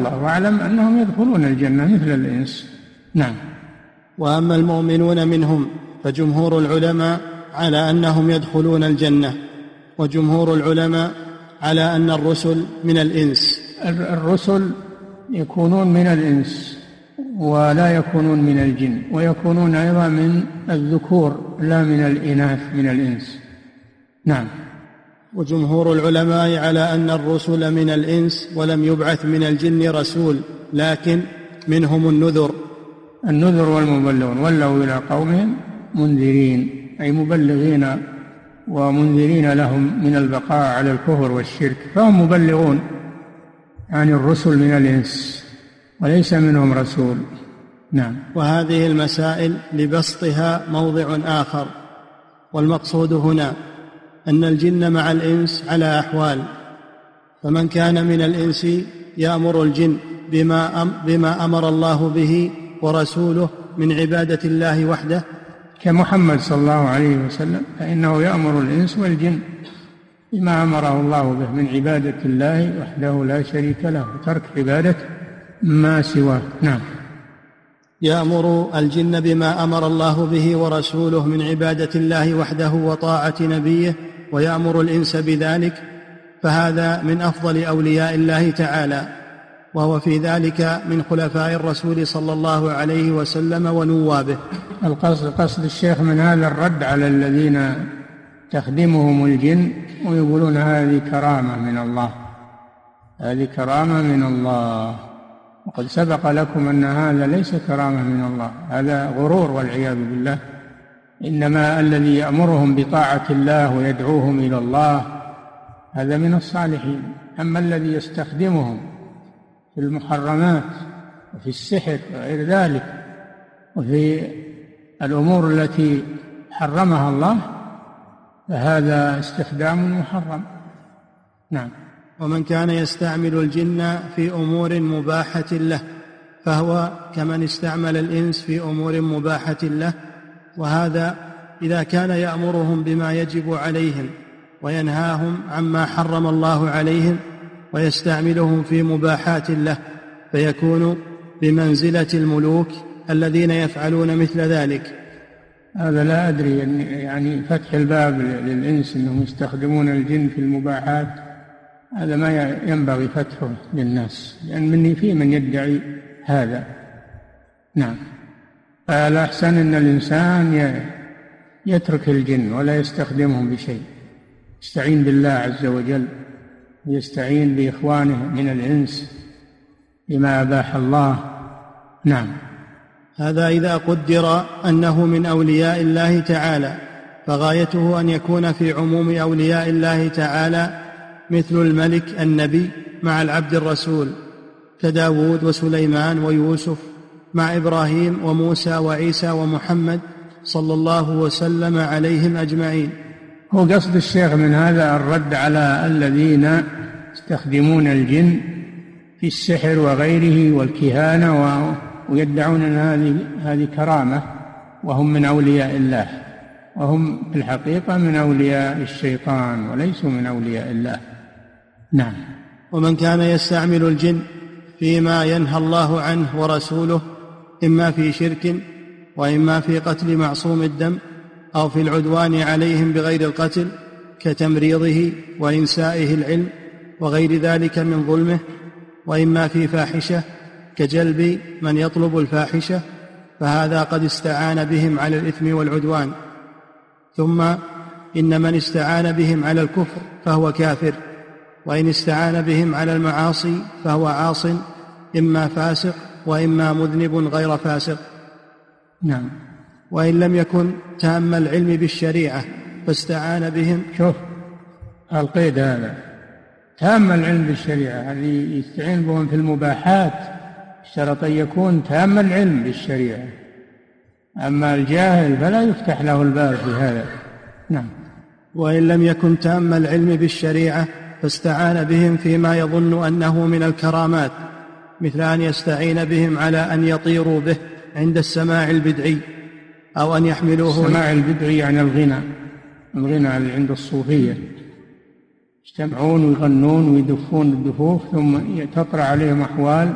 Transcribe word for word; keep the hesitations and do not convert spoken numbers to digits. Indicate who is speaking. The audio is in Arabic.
Speaker 1: الله أعلم أنهم يدخلون الجنة مثل الإنس. نعم.
Speaker 2: وأما المؤمنون منهم فجمهور العلماء على أنهم يدخلون الجنة، وجمهور العلماء على أن الرسل من الإنس.
Speaker 1: الرسل يكونون من الإنس ولا يكونون من الجن، ويكونون أيضا من الذكور لا من الإناث من الإنس. نعم.
Speaker 2: وجمهور العلماء على أن الرسل من الإنس ولم يبعث من الجن رسول، لكن منهم النذر.
Speaker 1: النذر والمبلغون ولوا إلى قومهم منذرين، أي مبلغين ومنذرين لهم من البقاء على الكفر والشرك، فهم مبلغون عن الرسل من الإنس وليس منهم رسول. نعم.
Speaker 2: وهذه المسائل لبسطها موضع آخر، والمقصود هنا أن الجن مع الإنس على أحوال، فمن كان من الإنس يأمر الجن بما, أم بما أمر الله به ورسوله من عبادة الله وحده
Speaker 1: كمحمد صلى الله عليه وسلم، فإنه يأمر الإنس والجن بما أمره الله به من عبادة الله وحده لا شريك له وترك عبادة ما سواه. نعم.
Speaker 2: يأمر الجن بما أمر الله به ورسوله من عبادة الله وحده وطاعة نبيه، ويأمر الإنس بذلك، فهذا من أفضل أولياء الله تعالى، وهو في ذلك من خلفاء الرسول صلى الله عليه وسلم ونوابه.
Speaker 1: القصد قصد الشيخ من هذا الرد على الذين تخدمهم الجن ويقولون هذه كرامة من الله، هذه كرامة من الله، وقد سبق لكم أن هذا ليس كرامة من الله، هذا غرور والعياذ بالله. إنما الذي يأمرهم بطاعة الله ويدعوهم إلى الله هذا من الصالحين. أما الذي يستخدمهم في المحرمات وفي السحر وغير ذلك وفي الأمور التي حرمها الله فهذا استخدام محرم. نعم.
Speaker 2: ومن كان يستعمل الجن في أمور مباحة له فهو كمن استعمل الإنس في أمور مباحة له، وهذا إذا كان يأمرهم بما يجب عليهم وينهاهم عما حرم الله عليهم ويستعملهم في مباحات له، فيكون بمنزلة الملوك الذين يفعلون مثل ذلك.
Speaker 1: هذا لا أدري يعني فتح الباب للإنس أنهم يستخدمون الجن في المباحات، هذا ما ينبغي فتحه للناس، لأن مني في من يدعي هذا. نعم. فالأحسن أن الإنسان يترك الجن ولا يستخدمهم بشيء، يستعين بالله عز وجل، يستعين بإخوانه من الإنس بما أباح الله. نعم.
Speaker 2: هذا إذا قدر أنه من أولياء الله تعالى، فغايته أن يكون في عموم أولياء الله تعالى مثل الملك النبي مع العبد الرسول كداود وسليمان ويوسف، مع إبراهيم وموسى وعيسى ومحمد صلى الله وسلم عليهم أجمعين.
Speaker 1: هو قصد الشيخ من هذا الرد على الذين يستخدمون الجن في السحر وغيره والكهانة ويدعون أن هذه هذه كرامة، وهم من أولياء الله، وهم في الحقيقة من أولياء الشيطان وليسوا من أولياء الله. نعم.
Speaker 2: ومن كان يستعمل الجن فيما ينهى الله عنه ورسوله، إما في شرك وإما في قتل معصوم الدم أو في العدوان عليهم بغير القتل كتمريضه وإنسائه العلم وغير ذلك من ظلمه، وإما في فاحشة كجلب من يطلب الفاحشة، فهذا قد استعان بهم على الإثم والعدوان. ثم إن من استعان بهم على الكفر فهو كافر، وإن استعان بهم على المعاصي فهو عاص، إما فاسق وإما مذنب غير فاسق.
Speaker 1: نعم.
Speaker 2: وإن لم يكن تام العلم بالشريعة فاستعان بهم.
Speaker 1: شوف القيد هذا، تام العلم بالشريعة، الذي يستعين بهم في المباحات شرط أن يكون تام العلم بالشريعة، أما الجاهل فلا يفتح له الباب في هذا. نعم.
Speaker 2: وإن لم يكن تام العلم بالشريعة فاستعان بهم فيما يظن أنه من الكرامات، مثل أن يستعين بهم على أن يطيروا به عند السماع البدعي، أو أن يحملوه.
Speaker 1: السماع البدعي يعني الغنى، الغنى اللي عند الصوفية، يجتمعون ويغنون ويدفون الدفوف ثم تطرأ عليهم أحوال